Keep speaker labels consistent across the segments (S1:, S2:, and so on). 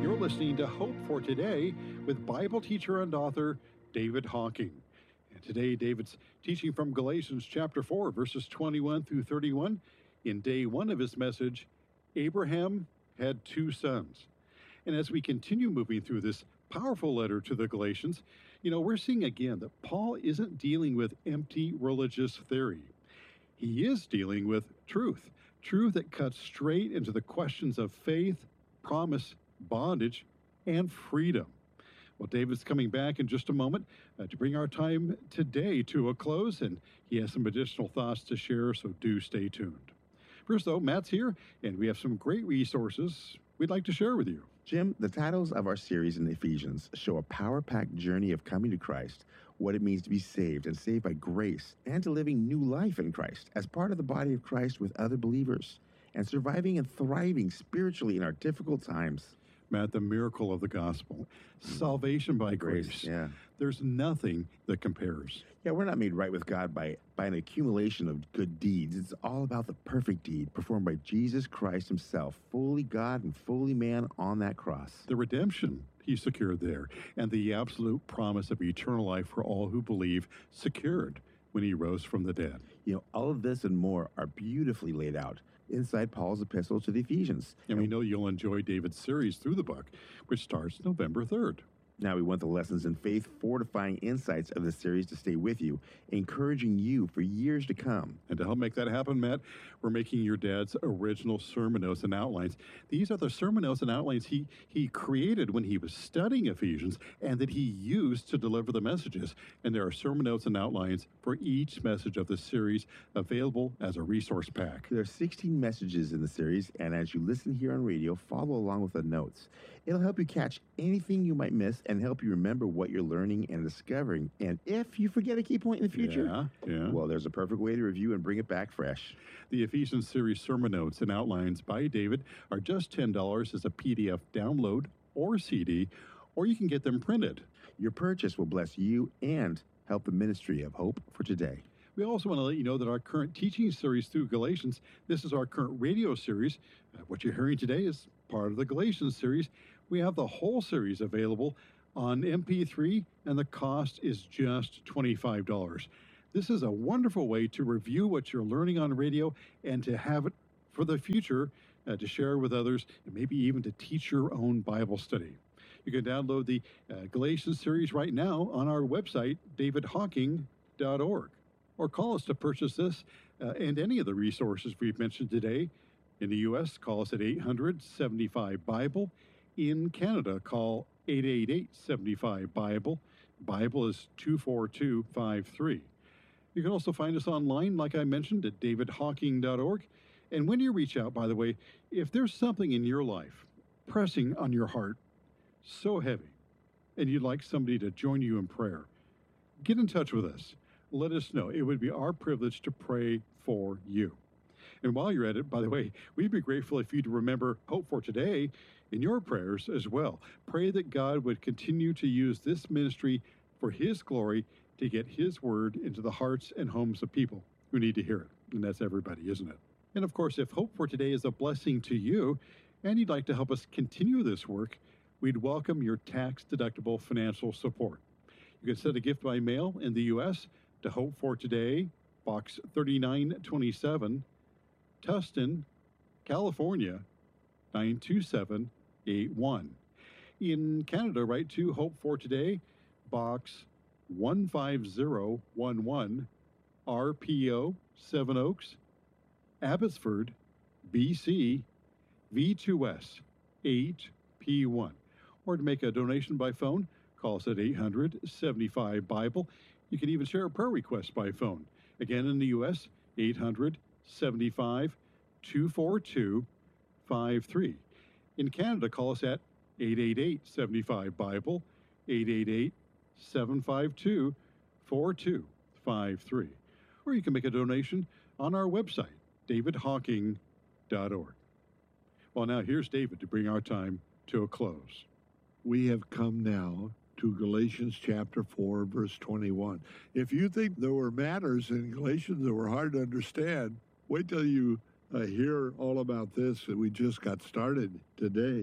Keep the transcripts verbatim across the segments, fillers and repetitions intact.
S1: You're listening to Hope for Today with Bible teacher and author David Hocking. And today, David's teaching from Galatians chapter four, verses twenty-one through thirty-one. In day one of his message, Abraham had two sons. And as we continue moving through this powerful letter to the Galatians, you know, we're seeing again that Paul isn't dealing with empty religious theory. He is dealing with truth, truth that cuts straight into the questions of faith, promise, bondage, and freedom. Well, David's coming back in just a moment uh, to bring our time today to a close, and he has some additional thoughts to share, so do stay tuned. First, though, Matt's here, and we have some great resources we'd like to share with you.
S2: Jim, the titles of our series in Ephesians show a power-packed journey of coming to Christ, what it means to be saved and saved by grace, and to living new life in Christ as part of the body of Christ with other believers, and surviving and thriving spiritually in our difficult times.
S1: Matt, the miracle of the gospel, salvation by grace.
S2: Grace, yeah.
S1: There's nothing that compares.
S2: Yeah, we're not made right with God by, by an accumulation of good deeds. It's all about the perfect deed performed by Jesus Christ himself, fully God and fully man on that cross.
S1: The redemption he secured there, and the absolute promise of eternal life for all who believe, secured when he rose from the dead.
S2: You know, all of this and more are beautifully laid out inside Paul's epistle to the Ephesians.
S1: And we know you'll enjoy David's series through the book, which starts November third.
S2: Now we want the lessons in faith, fortifying insights of the series to stay with you, encouraging you for years to come.
S1: And to help make that happen, Matt, we're making your dad's original sermon notes and outlines. These are the sermon notes and outlines he, he created when he was studying Ephesians and that he used to deliver the messages. And there are sermon notes and outlines for each message of the series available as a resource pack.
S2: There are sixteen messages in the series, and as you listen here on radio, follow along with the notes. It'll help you catch anything you might miss and help you remember what you're learning and discovering. And if you forget a key point in the future,
S1: yeah, yeah.
S2: well, there's a perfect way to review and bring it back fresh.
S1: The Ephesians series sermon notes and outlines by David are just ten dollars as a P D F download or C D, or you can get them printed.
S2: Your purchase will bless you and help the ministry of Hope for Today.
S1: We also want to let you know that our current teaching series through Galatians, this is our current radio series. Uh, what you're hearing today is part of the Galatians series. We have the whole series available on M P three, and the cost is just twenty-five dollars. This is a wonderful way to review what you're learning on radio and to have it for the future uh, to share with others, and maybe even to teach your own Bible study. You can download the uh, Galatians series right now on our website, david hocking dot org, or call us to purchase this uh, and any of the resources we've mentioned today. In the U S, call us at eight hundred, seventy-five, Bible. In Canada, call eight eight eight, seven five, Bible. Bible is two four two five three. You can also find us online, like I mentioned, at david hocking dot org. And when you reach out, by the way, if there's something in your life pressing on your heart, so heavy, and you'd like somebody to join you in prayer, get in touch with us. Let us know. It would be our privilege to pray for you. And while you're at it, by the way, we'd be grateful if you'd remember Hope for Today in your prayers as well. Pray that God would continue to use this ministry for his glory to get his word into the hearts and homes of people who need to hear it. And that's everybody, isn't it? And of course, if Hope for Today is a blessing to you and you'd like to help us continue this work, we'd welcome your tax-deductible financial support. You can send a gift by mail in the U S to Hope for Today, Box thirty-nine twenty-seven, Tustin, California, nine two seven eight one. In Canada, write to Hope for Today, Box one five zero one one, R P O, Seven Oaks, Abbotsford, B C, V two S eight P one. Or to make a donation by phone, call us at eight hundred, seventy-five, Bible. You can even share a prayer request by phone. Again, in the U S, eight hundred, seventy-five, two four two five three. In Canada, call us at eight eight eight, seven five, Bible, eight eight eight, seven five two, four two five three. Or you can make a donation on our website, david hocking dot org. Well, now here's David to bring our time to a close.
S3: We have come now to Galatians chapter four, verse twenty-one. If you think there were matters in Galatians that were hard to understand, wait till you uh, hear all about this that we just got started today.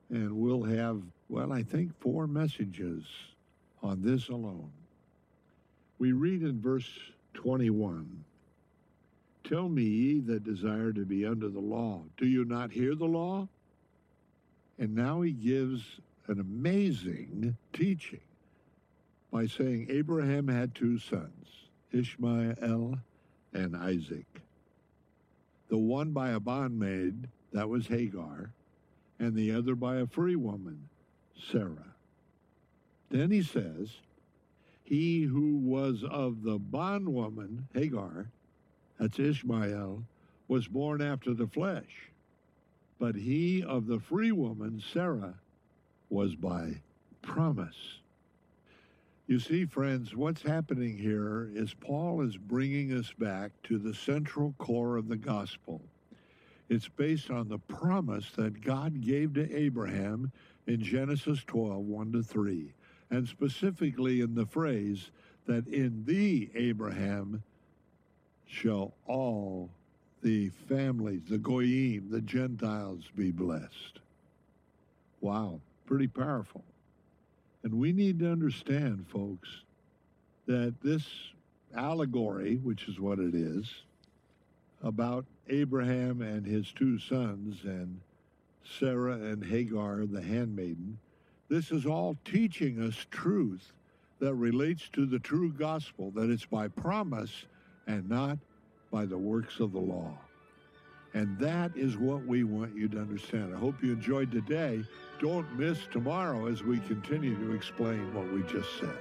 S3: And we'll have, well, I think four messages on this alone. We read in verse twenty-one, "Tell me, ye that desire to be under the law, do you not hear the law?" And now he gives an amazing teaching by saying Abraham had two sons, Ishmael and Isaac. The one by a bondmaid, that was Hagar, and the other by a free woman, Sarah. Then he says, he who was of the bondwoman, Hagar, that's Ishmael, was born after the flesh. But he of the free woman, Sarah, was by promise. You see, friends, what's happening here is Paul is bringing us back to the central core of the gospel. It's based on the promise that God gave to Abraham in Genesis twelve, one to three, and specifically in the phrase that in thee, Abraham, shall all the families, the Goyim, the Gentiles, be blessed. Wow, pretty powerful. And we need to understand, folks, that this allegory, which is what it is, about Abraham and his two sons and Sarah and Hagar, the handmaiden, this is all teaching us truth that relates to the true gospel, that it's by promise and not by the works of the law. And that is what we want you to understand. I hope you enjoyed today. Don't miss tomorrow as we continue to explain what we just said.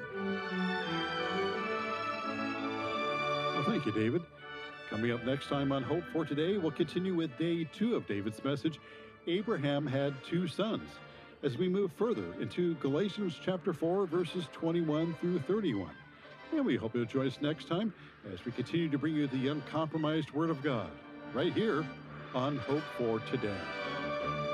S1: Well, thank you, David. Coming up next time on Hope for Today, we'll continue with day two of David's message, Abraham had two sons, as we move further into Galatians chapter four, verses twenty-one through thirty-one. And we hope you'll join us next time as we continue to bring you the uncompromised Word of God, right here on Hope for Today.